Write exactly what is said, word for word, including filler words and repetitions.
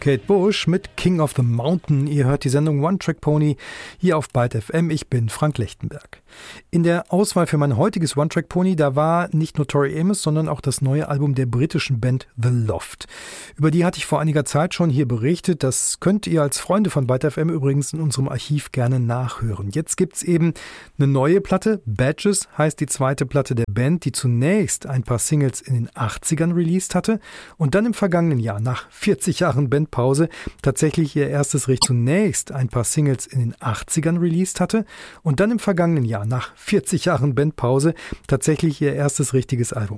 Kate Bush mit King of the Mountain. Ihr hört die Sendung One Track Pony hier auf Byte F M. Ich bin Frank Lechtenberg. In der Auswahl für mein heutiges One Track Pony, da war nicht nur Tori Amos, sondern auch das neue Album der britischen Band The Loft. Über die hatte ich vor einiger Zeit schon hier berichtet. Das könnt ihr als Freunde von Byte F M übrigens in unserem Archiv gerne nachhören. Jetzt gibt's eben eine neue Platte. Badges heißt die zweite Platte der Band, die zunächst ein paar Singles in den achtzigern released hatte und dann im vergangenen Jahr nach vierzig Jahren Bandpause tatsächlich ihr erstes Richt zunächst ein paar Singles in den achtzigern released hatte und dann im vergangenen Jahr nach vierzig Jahren Bandpause tatsächlich ihr erstes richtiges Album